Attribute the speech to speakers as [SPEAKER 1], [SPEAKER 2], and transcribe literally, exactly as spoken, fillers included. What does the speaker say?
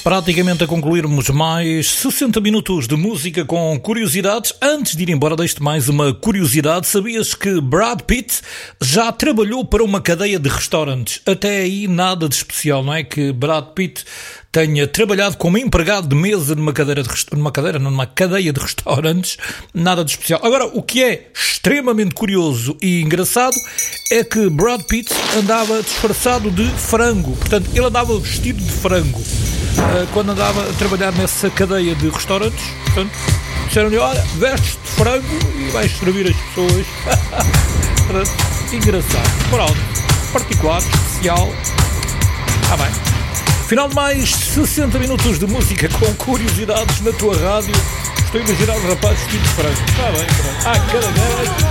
[SPEAKER 1] Praticamente a concluirmos mais sessenta minutos de música com curiosidades. Antes de ir embora, deixo-te mais uma curiosidade. Sabias que Brad Pitt já trabalhou para uma cadeia de restaurantes? Até aí nada de especial, não é? Que Brad Pitt tenha trabalhado como empregado de mesa numa cadeira de resta- numa cadeira, não, numa cadeia de restaurantes, nada de especial. Agora, o que é extremamente curioso e engraçado é que Brad Pitt andava disfarçado de frango. Portanto, ele andava vestido de frango uh, quando andava a trabalhar nessa cadeia de restaurantes. Portanto, disseram-lhe, olha, vestes de frango e vais servir as pessoas. Portanto, engraçado. Pronto, particular, especial. Está bem. Final de mais sessenta minutos de música com curiosidades na tua rádio. Estou a imaginar um rapaz vestido de frango. Está bem, pronto. Ah, cada vez...